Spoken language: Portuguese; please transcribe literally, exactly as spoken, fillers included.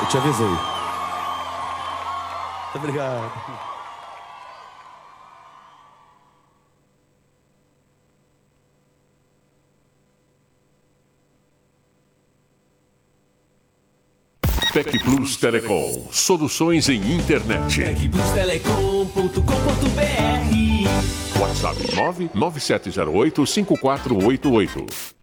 te avisei. Muito obrigado. Tec Plus Telecom, soluções em internet. tec plus telecom ponto com ponto br. WhatsApp nove nove sete zero oito cinco quatro oito oito.